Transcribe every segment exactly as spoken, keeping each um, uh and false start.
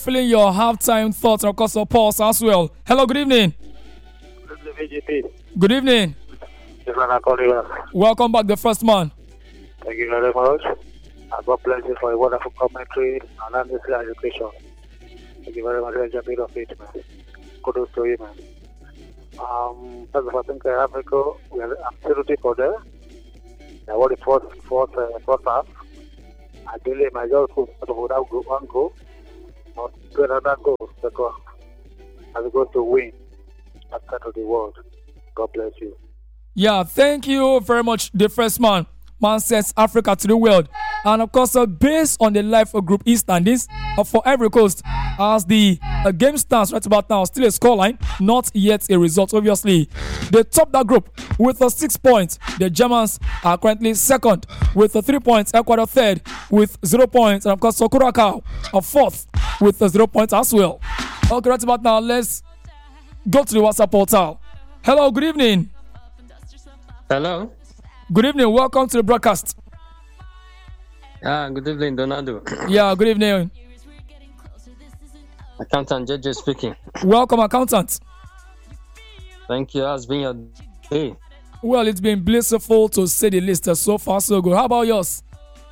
Filling your halftime thoughts and of course, pulse as well. Hello, good evening. Good evening, V G P. Good evening. This one I call you. Welcome back, the first man. Thank you very much. I got blessings for a wonderful commentary and honestly education. Thank you very much. I enjoyed of it, man. Kudos to you, man. Um, first of all, I think uh, Africa, we are absolutely for there. I want the fourth, fourth, uh, fourth half. Ideally, my job is to without go, one goal, or to another goal, because as we go to win, after to the world. God bless you. Yeah, thank you very much, the first man. Man sends Africa to the world. And of course, uh, based on the life of Group E standings uh, for Ivory Coast, as the uh, game stands right about now, still a scoreline, not yet a result, obviously. They top that group with uh, six points. The Germans are currently second with uh, three points. Ecuador third with zero points. And of course, Curacao are fourth with uh, zero points as well. Okay, right about now, let's go to the WhatsApp portal. Hello, good evening. Hello. Good evening. Welcome to the broadcast. Ah, good evening, Donaldo. Yeah, good evening. Accountant J J speaking. Welcome, accountant. Thank you. How's been your day? Well, it's been blissful to say the least. So far, so good. How about yours?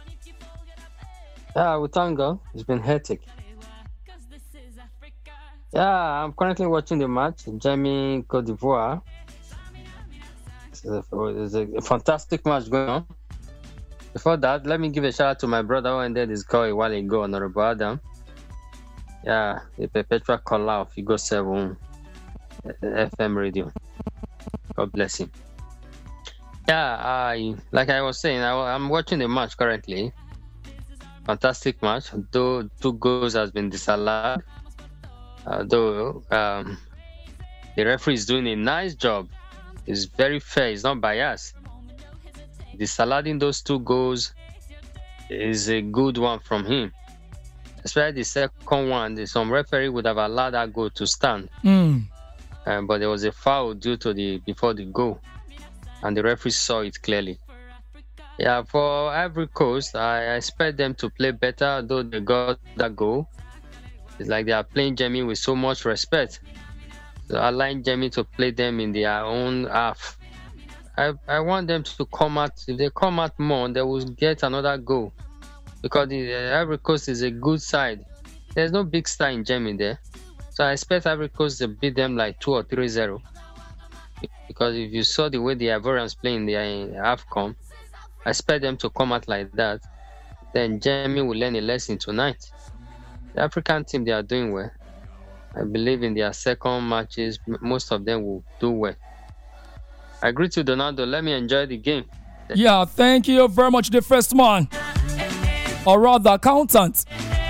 Yeah, we thank God. It's been hectic. Yeah, I'm currently watching the match. Germany, Cote d'Ivoire. It's a, a fantastic match going on. Before that, let me give a shout out to my brother who ended his call a while ago, Honorable Adam. Yeah, the perpetual caller of Figo seven F M radio. God bless him. Yeah, I like I was saying, I, I'm watching the match currently. Fantastic match. Though two goals has been disallowed. Uh, though um, the referee is doing a nice job. It's very fair. It's not biased. Disallowing those two goals is a good one from him. Especially the second one, some referee would have allowed that goal to stand. Mm. Um, but there was a foul due to the before the goal, and the referee saw it clearly. Yeah, for Ivory Coast, I expect them to play better, though they got that goal. It's like they are playing Jamie with so much respect. So I like Jamie to play them in their own half. I, I want them to come out. If they come out more, they will get another goal. Because the uh, Ivory Coast is a good side. There's no big star in Jamie there. So I expect Ivory Coast to beat them like two or three zero. Because if you saw the way the Ivorians play in the uh, AFCON, I expect them to come out like that. Then Jamie will learn a lesson tonight. The African team, they are doing well. I believe in their second matches, most of them will do well. I agree to Donaldo. Let me enjoy the game. Yeah, thank you very much, the first man. Or rather, accountant.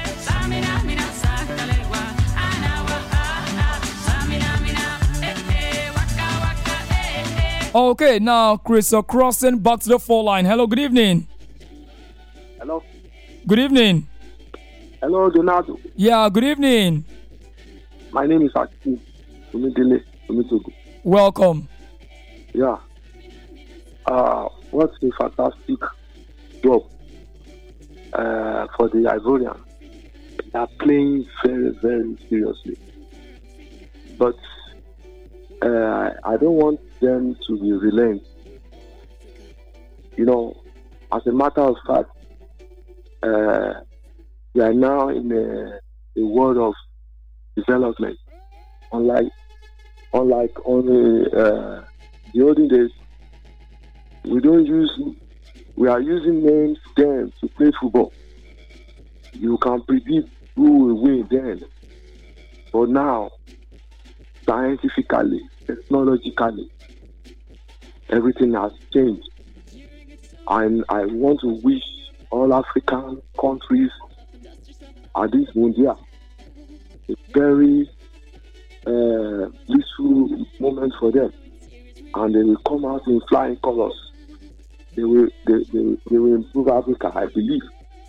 Okay, now Chris uh, crossing back to the phone line. Hello, good evening. Hello. Good evening. Hello, Donaldo. Yeah, good evening. My name is Akim Umidele Umitogo. Welcome. Yeah. Uh, what a fantastic job uh, for the Ivorians. They are playing very, very seriously. But uh, I don't want them to be relent. You know, as a matter of fact, uh, we are now in a, a world of development. Unlike, unlike only uh, the olden days, we don't use. We are using names then to play football. You can predict who will win then, but now, scientifically, technologically, everything has changed. And I want to wish all African countries at this Mundial a very uh, blissful moment for them, and they will come out in flying colors. They will, they, they, they will improve Africa, I believe.